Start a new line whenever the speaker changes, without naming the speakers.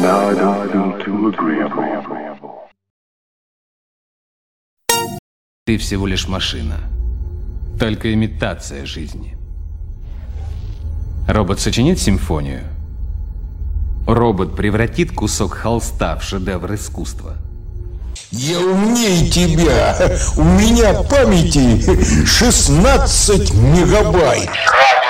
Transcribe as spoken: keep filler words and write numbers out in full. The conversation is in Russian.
Ты всего лишь машина. Только имитация жизни. Робот сочинит симфонию. Робот превратит кусок холста в шедевр искусства.
Я умнее тебя. У меня памяти шестнадцать мегабайт.